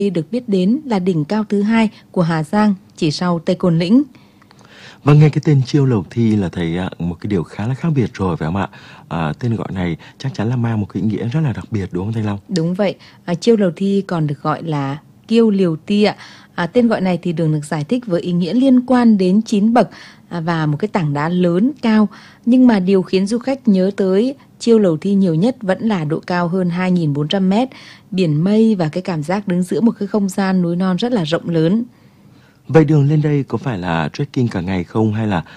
được biết đến là đỉnh cao thứ hai của Hà Giang, chỉ sau Tây Côn Lĩnh. Vâng, nghe cái tên Chiêu Lầu Thi là thấy một cái điều khá là khác biệt rồi phải không ạ? Tên gọi này chắc chắn là mang một cái ý nghĩa rất là đặc biệt đúng không Thanh Long? Đúng vậy, Chiêu Lầu Thi còn được gọi là Kiêu Liều Ti ạ. Tên gọi này thì được giải thích với ý nghĩa liên quan đến 9 bậc và một cái tảng đá lớn cao. Nhưng mà điều khiến du khách nhớ tới Chiêu Lầu Thi nhiều nhất vẫn là độ cao hơn 2.400 mét, biển mây và cái cảm giác đứng giữa một cái không gian núi non rất là rộng lớn. Vậy đường lên đây có phải là trekking cả ngày không, hay là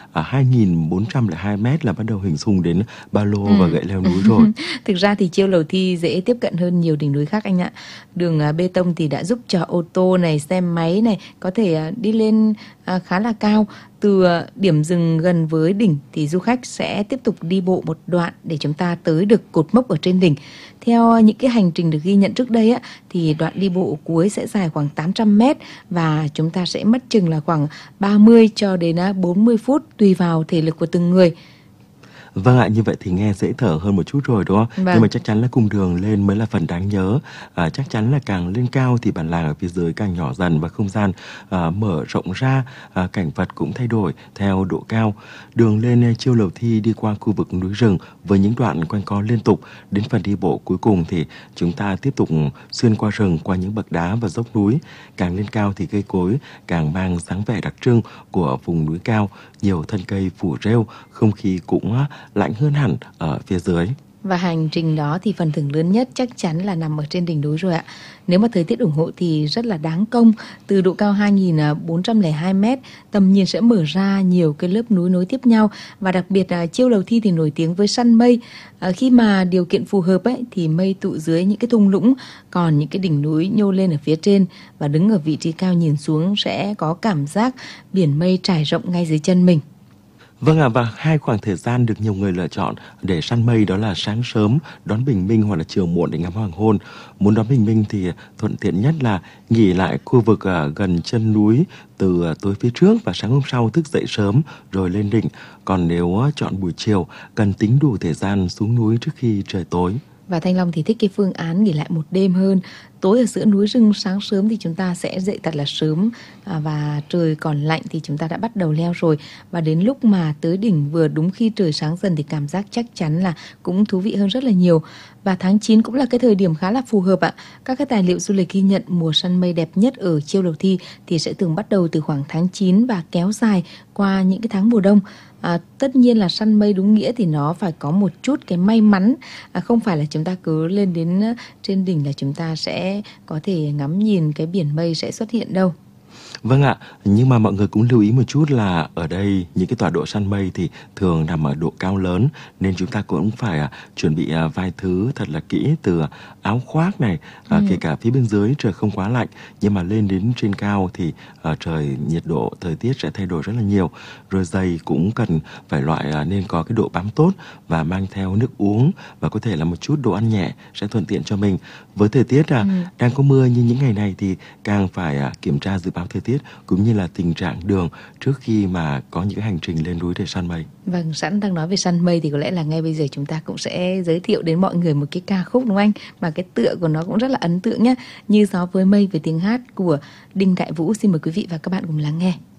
2.402 mét là bắt đầu hình dung đến ba lô và gậy leo núi rồi? Thực ra thì Chiêu Lầu Thi dễ tiếp cận hơn nhiều đỉnh núi khác anh ạ. Đường bê tông thì đã giúp cho ô tô này, xe máy này có thể đi lên khá là cao. Từ điểm dừng gần với đỉnh thì du khách sẽ tiếp tục đi bộ một đoạn để chúng ta tới được cột mốc ở trên đỉnh. Theo những cái hành trình được ghi nhận trước đây thì đoạn đi bộ cuối sẽ dài khoảng 800 mét và chúng ta sẽ mất chừng là khoảng 30 cho đến 40 phút tùy vào thể lực của từng người. Vâng ạ, như vậy thì nghe dễ thở hơn một chút rồi đúng không? Vâng. Nhưng mà chắc chắn là cùng đường lên mới là phần đáng nhớ. Chắc chắn là càng lên cao thì bản làng ở phía dưới càng nhỏ dần và không gian mở rộng ra, cảnh vật cũng thay đổi theo độ cao. Đường lên Chiêu Lầu Thi đi qua khu vực núi rừng với những đoạn quanh co liên tục. Đến phần đi bộ cuối cùng thì chúng ta tiếp tục xuyên qua rừng, qua những bậc đá và dốc núi. Càng lên cao thì cây cối càng mang dáng vẻ đặc trưng của vùng núi cao, nhiều thân cây phủ rêu, không khí cũng lạnh hơn hẳn ở phía dưới. Và hành trình đó thì phần thưởng lớn nhất chắc chắn là nằm ở trên đỉnh núi rồi ạ. Nếu mà thời tiết ủng hộ thì rất là đáng công. Từ độ cao 2.402 mét, tầm nhìn sẽ mở ra nhiều cái lớp núi nối tiếp nhau. Và đặc biệt Chiêu Lầu Thi thì nổi tiếng với săn mây. Khi mà điều kiện phù hợp thì mây tụ dưới những cái thung lũng, còn những cái đỉnh núi nhô lên ở phía trên. Và đứng ở vị trí cao nhìn xuống sẽ có cảm giác biển mây trải rộng ngay dưới chân mình. Vâng ạ, và hai khoảng thời gian được nhiều người lựa chọn để săn mây đó là sáng sớm đón bình minh hoặc là chiều muộn để ngắm hoàng hôn. Muốn đón bình minh thì thuận tiện nhất là nghỉ lại khu vực gần chân núi từ tối phía trước và sáng hôm sau thức dậy sớm rồi lên đỉnh. Còn nếu chọn buổi chiều cần tính đủ thời gian xuống núi trước khi trời tối. Và Thanh Long thì thích cái phương án nghỉ lại một đêm hơn. Tối ở giữa núi rừng, sáng sớm thì chúng ta sẽ dậy thật là sớm và trời còn lạnh thì chúng ta đã bắt đầu leo rồi. Và đến lúc mà tới đỉnh vừa đúng khi trời sáng dần thì cảm giác chắc chắn là cũng thú vị hơn rất là nhiều. Và tháng 9 cũng là cái thời điểm khá là phù hợp ạ. Các cái tài liệu du lịch ghi nhận mùa săn mây đẹp nhất ở Chiêu Lầu Thi thì sẽ thường bắt đầu từ khoảng tháng 9 và kéo dài qua những cái tháng mùa đông. Tất nhiên là săn mây đúng nghĩa thì nó phải có một chút cái may mắn, không phải là chúng ta cứ lên đến trên đỉnh là chúng ta sẽ có thể ngắm nhìn cái biển mây sẽ xuất hiện đâu. Vâng ạ, nhưng mà mọi người cũng lưu ý một chút là ở đây những cái tọa độ săn mây thì thường nằm ở độ cao lớn, nên chúng ta cũng phải chuẩn bị vài thứ thật là kỹ, từ áo khoác này, kể cả phía bên dưới trời không quá lạnh, nhưng mà lên đến trên cao thì trời nhiệt độ thời tiết sẽ thay đổi rất là nhiều. Rồi giày cũng cần phải loại nên có cái độ bám tốt và mang theo nước uống và có thể là một chút đồ ăn nhẹ sẽ thuận tiện cho mình. Với thời tiết đang có mưa như những ngày này thì càng phải kiểm tra dự báo thời tiết cũng như là tình trạng đường trước khi mà có những hành trình lên núi để săn mây. Vâng, sẵn đang nói về săn mây thì có lẽ là ngay bây giờ chúng ta cũng sẽ giới thiệu đến mọi người một cái ca khúc đúng không anh? Mà cái tựa của nó cũng rất là ấn tượng nhé. Như Gió với mây với tiếng hát của Đinh Đại Vũ. Xin mời quý vị và các bạn cùng lắng nghe.